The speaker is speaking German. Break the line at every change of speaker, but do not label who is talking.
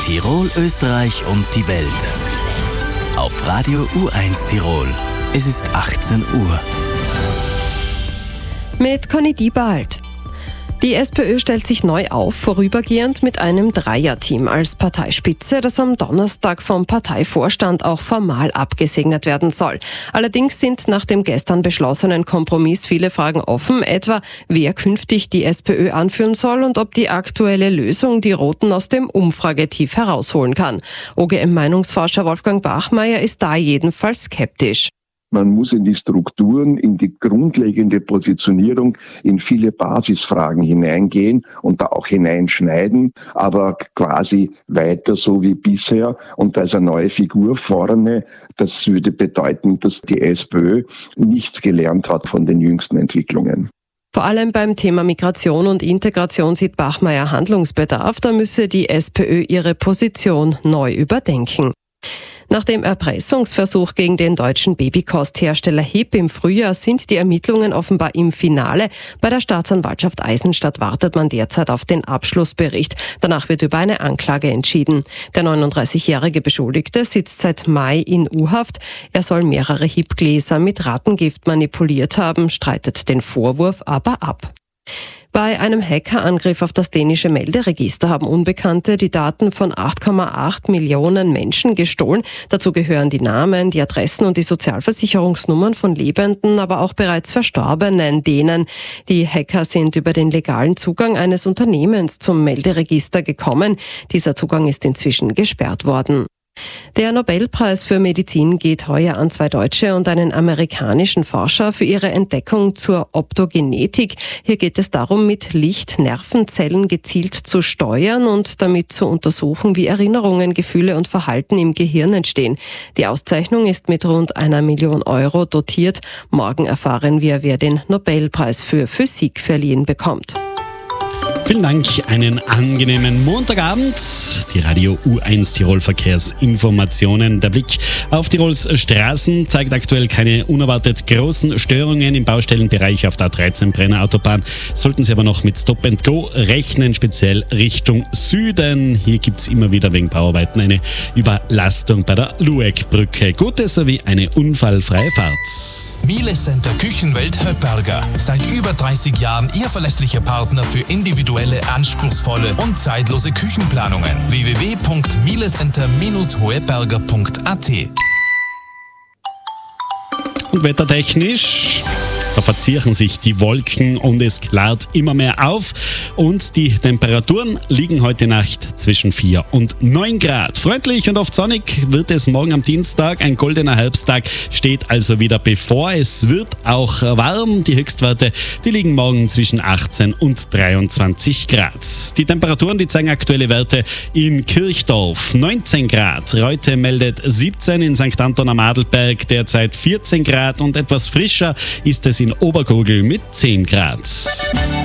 Tirol, Österreich und die Welt. Auf Radio U1 Tirol. Es ist 18 Uhr.
Mit Conny Diebald. Die SPÖ stellt sich neu auf, vorübergehend mit einem Dreierteam als Parteispitze, das am Donnerstag vom Parteivorstand auch formal abgesegnet werden soll. Allerdings sind nach dem gestern beschlossenen Kompromiss viele Fragen offen, etwa wer künftig die SPÖ anführen soll und ob die aktuelle Lösung die Roten aus dem Umfragetief herausholen kann. OGM-Meinungsforscher Wolfgang Bachmeier ist da jedenfalls skeptisch.
Man muss in die Strukturen, in die grundlegende Positionierung, in viele Basisfragen hineingehen und da auch hineinschneiden, aber quasi weiter so wie bisher. Und da ist eine neue Figur vorne. Das würde bedeuten, dass die SPÖ nichts gelernt hat von den jüngsten Entwicklungen.
Vor allem beim Thema Migration und Integration sieht Bachmeier Handlungsbedarf. Da müsse die SPÖ ihre Position neu überdenken. Nach dem Erpressungsversuch gegen den deutschen Babykosthersteller HIP im Frühjahr sind die Ermittlungen offenbar im Finale. Bei der Staatsanwaltschaft Eisenstadt wartet man derzeit auf den Abschlussbericht. Danach wird über eine Anklage entschieden. Der 39-jährige Beschuldigte sitzt seit Mai in U-Haft. Er soll mehrere HIP-Gläser mit Rattengift manipuliert haben, streitet den Vorwurf aber ab. Bei einem Hackerangriff auf das dänische Melderegister haben Unbekannte die Daten von 8,8 Millionen Menschen gestohlen. Dazu gehören die Namen, die Adressen und die Sozialversicherungsnummern von lebenden, aber auch bereits verstorbenen Dänen. Die Hacker sind über den legalen Zugang eines Unternehmens zum Melderegister gekommen. Dieser Zugang ist inzwischen gesperrt worden. Der Nobelpreis für Medizin geht heuer an 2 deutsche und einen amerikanischen Forscher für ihre Entdeckung zur Optogenetik. Hier geht es darum, mit Licht Nervenzellen gezielt zu steuern und damit zu untersuchen, wie Erinnerungen, Gefühle und Verhalten im Gehirn entstehen. Die Auszeichnung ist mit rund 1 Million Euro dotiert. Morgen erfahren wir, wer den Nobelpreis für Physik verliehen bekommt.
Vielen Dank, einen angenehmen Montagabend. Die Radio U1 Tirol Verkehrsinformationen. Der Blick auf Tirols Straßen zeigt aktuell keine unerwartet großen Störungen im Baustellenbereich auf der A13 Brenner Autobahn. Sollten Sie aber noch mit Stop and Go rechnen, speziell Richtung Süden. Hier gibt es immer wieder wegen Bauarbeiten eine Überlastung bei der Lueckbrücke. Gute sowie eine unfallfreie Fahrt.
Miele Center Küchenwelt Höpperger. Seit über 30 Jahren Ihr verlässlicher Partner für individuelle, anspruchsvolle und zeitlose Küchenplanungen. www.mielecenter-hoeberger.at.
Und wettertechnisch, da verzieren sich die Wolken und es klart immer mehr auf und die Temperaturen liegen heute Nacht zwischen 4 und 9 Grad. Freundlich und oft sonnig wird es morgen am Dienstag. Ein goldener Herbsttag steht also wieder bevor. Es wird auch warm. Die Höchstwerte, die liegen morgen zwischen 18 und 23 Grad. Die Temperaturen, die zeigen aktuelle Werte in Kirchdorf 19 Grad. Reute meldet 17, in St. Anton am Adelberg derzeit 14 Grad und etwas frischer ist es in Obergurgl mit 10 Grad.